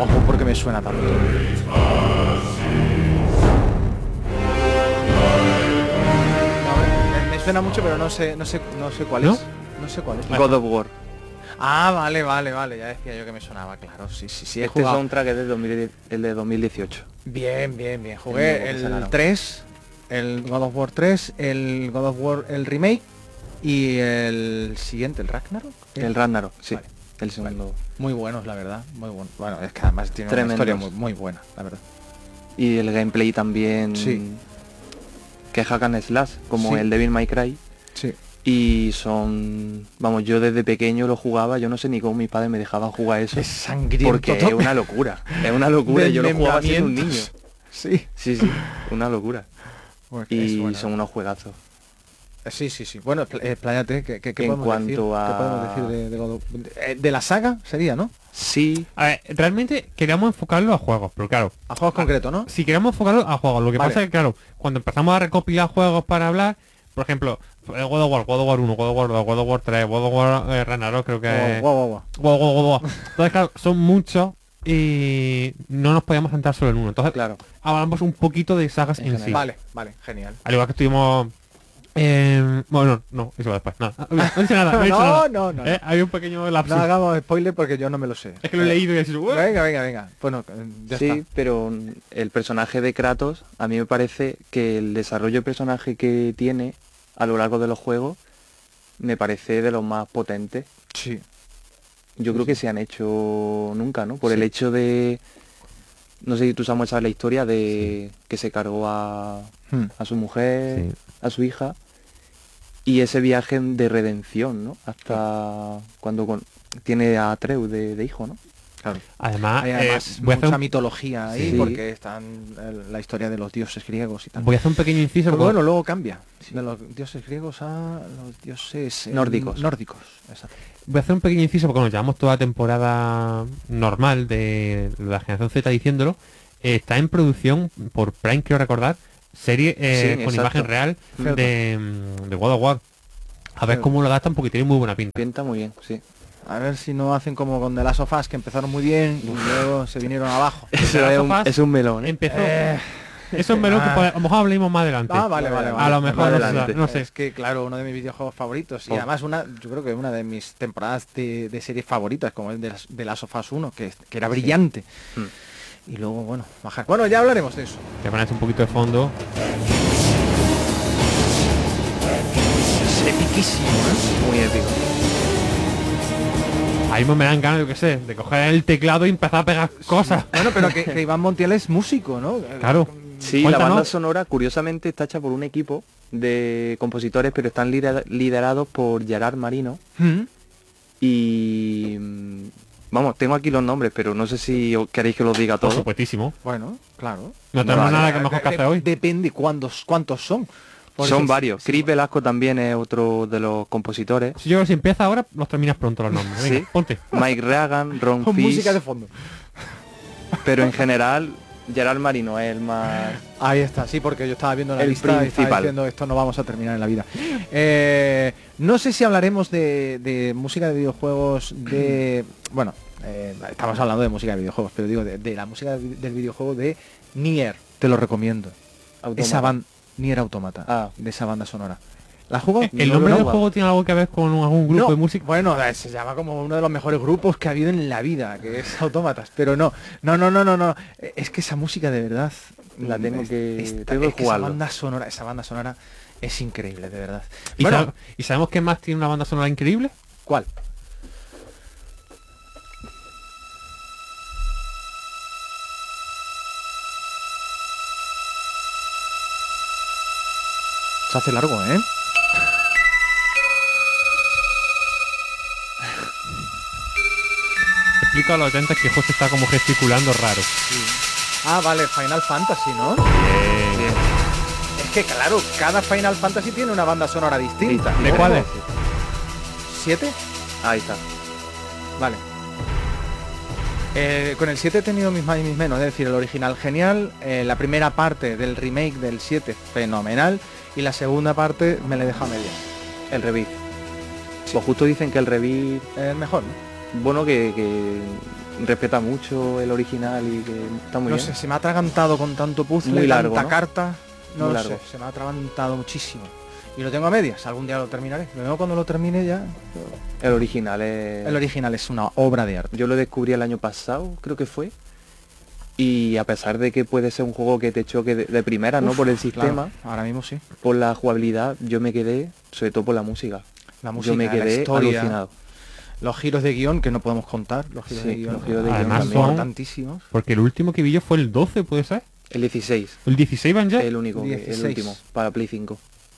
Ojo, porque me suena tanto. Me suena mucho, pero no sé cuál ¿No? es. No sé cuál es. God of War. Ah, vale. Ya decía yo que me sonaba, claro. Sí. He Este jugado. soundtrack es el de 2018. Bien. El Jugué nuevo que el sacaron. 3, el God of War 3, el God of War, el remake y el siguiente, el Ragnarok. El Ragnarok, sí. Vale. El segundo. Muy buenos, la verdad. Muy bueno. Bueno, es que además tiene Tremendos. una historia muy buena, la verdad. Y el gameplay también. Sí. Que es hack and slash, como Sí. el Devil May Cry. Sí. Y son... Vamos, yo desde pequeño lo jugaba, yo no sé ni cómo mis padres me dejaban jugar eso. Es sangriento. Porque es una locura. Es una locura. Yo lo jugaba siendo un niño. Sí. Sí, una locura. Bueno, es Y bueno. son unos juegazos. Sí. Bueno, expláyate, ¿qué En podemos cuanto decir? a- ¿Qué podemos decir de God of- de la saga sería, ¿no? Sí, A ver, realmente queríamos enfocarlo a juegos, pero claro, A juegos concretos, ¿no? si queremos enfocarlo a juegos, lo que Vale. pasa es que, claro, cuando empezamos a recopilar juegos para hablar, por ejemplo, God of War 1, God of War 2, God of War 3, God of War Ragnarok, creo que es... Guau. God of War. Entonces, claro, son muchos y no nos podíamos centrar solo en uno. Entonces, claro. hablamos un poquito de sagas en sí. Vale, genial. Al igual que estuvimos... bueno, no, eso va después. Nada. No he dicho nada, no he dicho nada. No. Hay un pequeño lapsus. No hagamos spoiler porque yo no me lo sé. Es que lo he leído y he dicho... Venga. Bueno, ya Sí, está. pero el personaje de Kratos, a mí me parece que el desarrollo de personaje que tiene a lo largo de los juegos, me parece de los más potentes. Sí. Yo creo que se han hecho nunca, ¿no? Por el Sí. hecho de... No sé si tú, Samuel, sabes la historia de que se cargó a su mujer, Sí. a su hija, y ese viaje de redención, ¿no? Hasta cuando tiene a Atreus de hijo, ¿no? Claro. Además, Hay además voy a hacer mucha un- mitología ahí Sí. porque están la historia de los dioses griegos y tal. voy a hacer un pequeño inciso. Pero porque- bueno, luego cambia. De los dioses griegos a los dioses Nórdicos. Nórdicos, exacto. Voy a hacer un pequeño inciso porque nos llevamos toda la temporada normal de la generación Z diciéndolo. Está en producción por Prime, quiero recordar, serie Sí, con exacto. imagen real Cierto. de God of War. A ver Cierto. cómo lo adaptan porque tiene muy buena pinta. Pinta muy bien, sí. A ver si no hacen como con The Last of Us, que empezaron muy bien y luego se vinieron abajo. Eso Last es of un, Us es un melón, ¿eh? Empezó. Eso es melón que a lo mejor hablemos más adelante. Vale. A lo mejor Más no sé, adelante. no sé. Es que, claro, uno de mis videojuegos favoritos y Oh. además yo creo que una de mis temporadas de series favoritas, como es de Last of Us 1, que era brillante. Y luego, bueno, bajar. Bueno, ya hablaremos de eso. Te pones un poquito de fondo. Es epiquísimo, ¿eh? Muy épico. Ahí me dan ganas, yo qué sé, de coger el teclado y empezar a pegar cosas. Bueno, pero que Iván Montiel es músico, ¿no? Claro. Sí, Cuéntanos. la banda sonora, curiosamente, está hecha por un equipo de compositores, pero están liderados por Gerard Marino. Mm. Y... Vamos, tengo aquí los nombres, pero no sé si queréis que los diga Por todos. supuestísimo. Bueno, claro. No tenemos Vale. nada que mejor que hacer hoy. Depende cuántos son. Porque Son si- varios. si- Chris Velasco también es otro de los compositores. Si yo creo que si empieza ahora, los terminas pronto los nombres. Venga, Sí. ponte. Mike Reagan, Ron Con Fish, música de fondo. pero en general Gerard Marino es el más... Ahí está, sí, porque yo estaba viendo la El lista y estaba principal. diciendo esto no vamos a terminar en la vida. No sé si hablaremos de música de videojuegos de... Bueno, estamos hablando de música de videojuegos, pero digo de la música del videojuego de Nier. Te lo recomiendo. Autómata. Esa banda, Nier Automata, Ah. de esa banda sonora. ¿La jugó? ¿El No, nombre no, del no. juego tiene algo que ver con algún grupo No, de música? Bueno, se llama como uno de los mejores grupos que ha habido en la vida, que es Autómatas, pero no. Es que esa música de verdad La tengo que- esta- tengo que es que jugarlo. esa banda sonora es increíble, de verdad. ¿Y, Bueno, ¿Y sabemos qué más tiene una banda sonora increíble? ¿cuál? Se hace largo, ¿eh? Explico a los oyentes que José está como gesticulando raro. Ah, vale, Final Fantasy, ¿no? Es que claro, cada Final Fantasy tiene una banda sonora distinta. ¿De cuál es? ¿7? Ahí está. Vale. Con el 7 he tenido mis más y mis menos, es decir, el original genial, la primera parte del remake del 7 fenomenal y la segunda parte me la he dejado a medias. El Revit. Pues justo dicen que el Revit, Mejor, ¿no? bueno, que respeta mucho el original y que está muy No bien. sé, se me ha atragantado con tanto puzzle, Muy largo, tanta ¿no? carta, no Muy lo largo. sé, se me ha atragantado muchísimo. Y lo tengo a medias, algún día lo terminaré. Luego cuando lo termine ya... El original es... El original es una obra de arte. Yo lo descubrí el año pasado, creo que fue. Y a pesar de que puede ser un juego que te choque de primera, ¿no? Uf, Por el claro, sistema, ahora mismo sí. por la jugabilidad, yo me quedé, sobre todo por la música. La música, Yo me la quedé historia, alucinado. los giros de guión que no podemos contar, los giros Sí, de guión, los giros de guión Además también. son- importantísimos. Porque el último que vi yo fue el 12, ¿puede ser? El 16, ¿El 16 van ya? el único, el 16. último, para Play 5.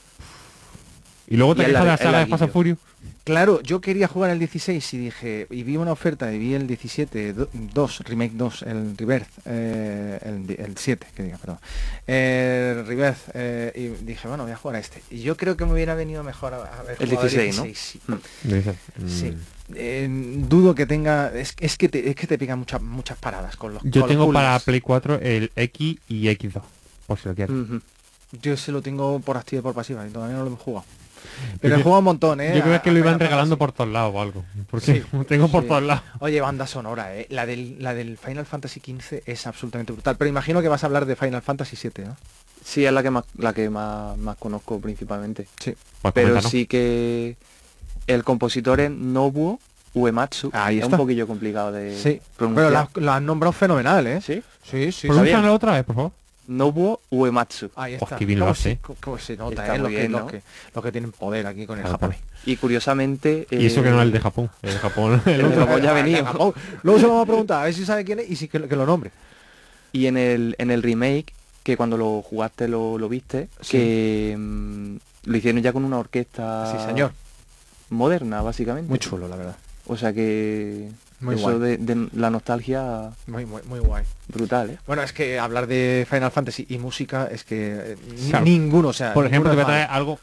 Y luego te y es quejas de la es saga de Fast and larguillo. Furious. Claro, yo quería jugar el 16 y dije, y vi una oferta y vi el 17, 2, Remake 2, el Rebirth, el 7, que diga, perdón. El Rebirth, y dije, bueno, voy a jugar a este. Y yo creo que me hubiera venido mejor a haber El jugado 16, ¿no? sí. Dices, Sí. Dudo que tenga... Es que te pican muchas paradas con los Yo con los tengo para puzzles. Play 4 el X y X2, por si lo quieres. Ujú. Yo se lo tengo por activa y por pasiva y todavía no lo he jugado. Yo Pero he creo- jugado un montón, ¿eh? Yo creo que lo iban Final regalando Fantasy. por todos lados o algo. Porque Sí, tengo por sí. todos lados. Oye, banda sonora, ¿eh? La del Final Fantasy XV es absolutamente brutal. Pero imagino que vas a hablar de Final Fantasy VII, ¿no? Sí, es la que más conozco principalmente. Sí. Pues Pero coméntanos. sí que el compositor es Nobuo Uematsu. Ahí es está. un poquillo complicado de Sí. Pero pronunciar. la has nombrado fenomenal, ¿eh? ¿Sí? Sí, sí. Pronúncialo otra vez, por favor. Nobuo Uematsu. Ahí Oh, está. qué bien lo ¿Cómo hace, ¿eh? cómo se nota, Está ¿eh? muy bien, ¿no? Los que tienen poder aquí con el Claro, japonés. Y curiosamente... Y eso que no es el de Japón. El de Japón. El El de otro. Japón ya ha Ah, venido. de Japón. Luego se lo vamos a preguntar a ver si sabe quién es y si que lo nombre. Y en el remake, que cuando lo jugaste lo viste, Sí. que lo hicieron ya con una orquesta Sí, señor. moderna, básicamente. Muy chulo, la verdad. O sea que Muy eso guay. de la nostalgia Muy guay. brutal, ¿eh? Bueno, es que hablar de Final Fantasy y música es que Claro. ninguno, o sea, Por ejemplo, te voy a ninguno es traer algo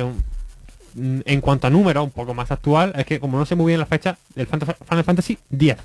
en cuanto a números, un poco más actual. Es que como no sé muy bien la fecha del Final Fantasy 10.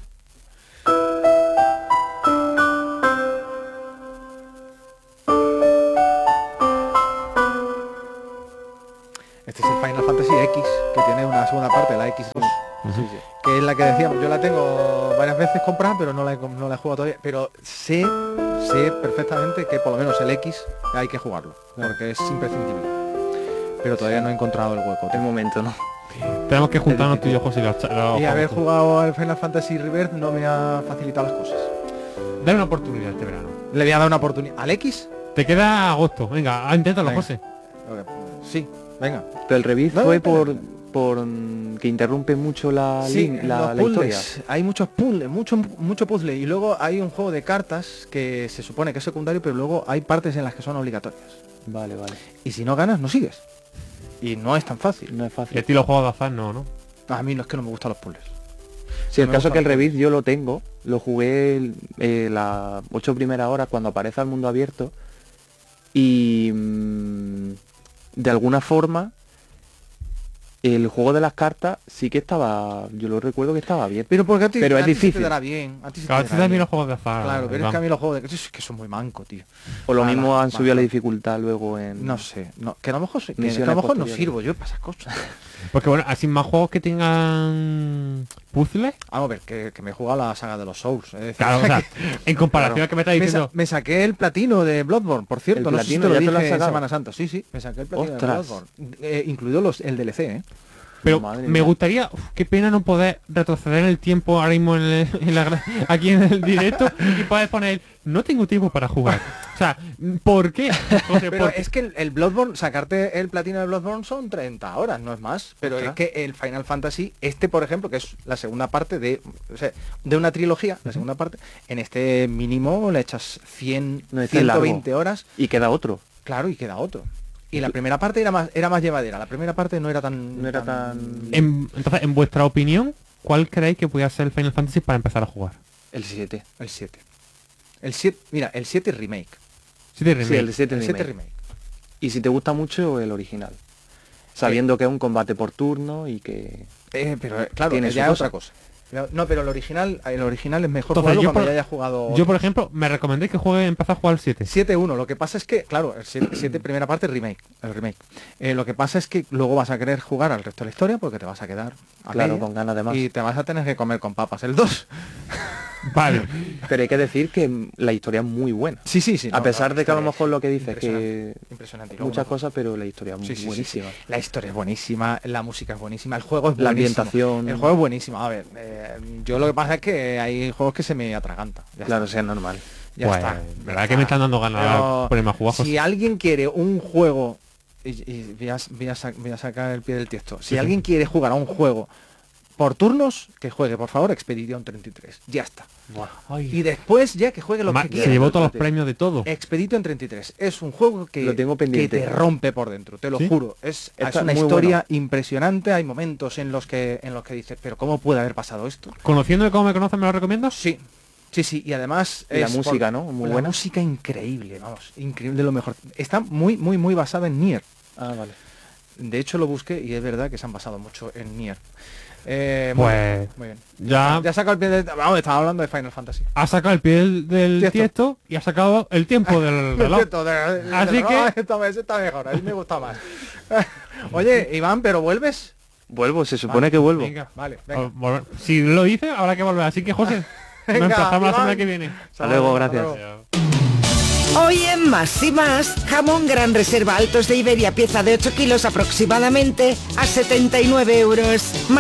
Este es el Final Fantasy X, que tiene una segunda parte, la X2, Sí, sí. que es la que decíamos. Yo la tengo varias veces comprada, pero no la he jugado todavía. Pero sé perfectamente que por lo menos el X hay que jugarlo, porque es imprescindible. Pero todavía no he encontrado el hueco. El momento, ¿no? Tenemos que juntarnos tú y yo, José, y Y haber jugado al Final Fantasy Rebirth no me ha facilitado las cosas. Dale una oportunidad este verano. Le voy a dar una oportunidad. ¿Al X? Te queda agosto. Venga, inténtalo, Venga. José. Sí, venga. Pero el review No, fue espera. por que interrumpe mucho la los historia. puzzles. Hay muchos puzzles, mucho puzzle. Y luego hay un juego de cartas que se supone que es secundario, pero luego hay partes en las que son obligatorias. Vale, vale. Y si no ganas, no sigues. Y no es tan fácil. No es Y a fácil. ti los juegos de azar no, ¿no? A mí no es que no me gustan los puzzles. Si el me caso gusta que el mucho. review yo lo tengo, lo jugué las 8 primeras horas cuando aparece al mundo abierto y de alguna forma el juego de las cartas sí que estaba, yo lo recuerdo que estaba bien. Pero porque a ti, Pero es a ti se difícil. te dará bien. A ti se te Claro, dará este también bien. los juegos de azar. Claro, pero es que a vamos. mí los juegos de... Es que son muy mancos, tío. O lo Vale, mismo han vale, subido la vale. dificultad luego en... No sé. No, que a lo mejor, que a Misiones lo mejor no posteriores. sirvo yo para esas cosas. Porque bueno, así más juegos que tengan puzzles. Vamos a ver, que me he jugado la saga de los Souls. Es decir, Claro, o sea, en comparación Claro. a que me estás diciendo. me saqué el platino de Bloodborne, por cierto. ¿El No sé si platino? te lo ¿Ya te lo has dije en sacado? Semana Santa. Sí, sí, me saqué el platino Ostras. de Bloodborne. Incluido el DLC, ¿eh? Pero Madre me mía. gustaría, qué pena no poder retroceder en el tiempo ahora mismo aquí en el directo y poder poner, no tengo tiempo para jugar. O sea, ¿por qué? José, Pero ¿por qué? es que el Bloodborne, sacarte el platino de Bloodborne son 30 horas, no es más. Pero Ostras. es que el Final Fantasy, por ejemplo, que es la segunda parte de una trilogía, la segunda parte, en este mínimo le echas 100, No, este es largo. 120 horas, Y queda otro. claro, y queda otro. Y la primera parte era más llevadera, la primera parte no era tan... No era tan... Entonces, en vuestra opinión, ¿cuál creéis que puede ser el Final Fantasy para empezar a jugar? El 7. El 7. El 7, mira, el 7 remake. Sí, de Sí, remake. el 7 El 7 remake. remake. Y si te gusta mucho el original. Sabiendo que es un combate por turno y que... Pero claro, Tiene ya su es cosa. otra cosa. No, pero el original es mejor Entonces, jugarlo yo cuando por- ya haya jugado... Yo, por ejemplo, me recomendé que empezar a jugar el 7. 7-1, lo que pasa es que, claro, el 7 primera parte el remake. Lo que pasa es que luego vas a querer jugar al resto de la historia porque te vas a quedar a Claro, media con ganas de más. y te vas a tener que comer con papas el 2. Vale. Pero hay que decir que la historia es muy buena. Sí, sí, sí. A pesar de que a lo mejor lo que dices que impresionante. Y luego muchas una- cosas, pero la historia es Sí, sí, sí, buenísima. sí. La historia es buenísima, la música es buenísima, el juego es La buenísimo. ambientación. El juego es buenísimo. A ver, yo lo que pasa es que hay juegos que se me atragantan. Ya Claro, está. sea normal. Ya Pues, está. verdad que me están dando ganas Pero por más jugajos. si alguien quiere un juego, y voy a sacar el pie del tiesto, si alguien quiere jugar a un juego por turnos, que juegue, por favor, Expedition 33. Ya está. Y después ya que juegue lo que Se quiera. llevó todos los premios de todo. Expedition 33 es un juego que, Lo tengo que pendiente. te rompe por dentro, te lo ¿Sí? juro. Es Está una muy historia impresionante, hay momentos en los que dices, pero ¿cómo puede haber pasado esto? Conociendo cómo me conocen, ¿me lo recomiendas? Sí, sí, sí, y además Y la música, ¿no? Muy la buena. música increíble, vamos, increíble de lo mejor. Está muy, muy, muy basada en Nier. Ah, vale. De hecho lo busqué y es verdad que se han basado mucho en Nier. Muy Pues bien, muy bien. ya Ya saca el pie de... Vamos, estaba hablando de Final Fantasy. ha sacado el pie del Tiesto. tiesto y ha sacado el tiempo del reloj. Así que- Ese está mejor, a mí me gusta más. Oye, Iván, ¿pero vuelves? Vuelvo, se supone que vuelvo. Venga. Vale, venga. Si lo hice, habrá que volver. Así que, José, nos Venga, emplazamos la Iván. semana que viene. Hasta luego, gracias. Hoy en Más y Más, jamón Gran Reserva Altos de Iberia, pieza de 8 kilos aproximadamente, a 79 euros.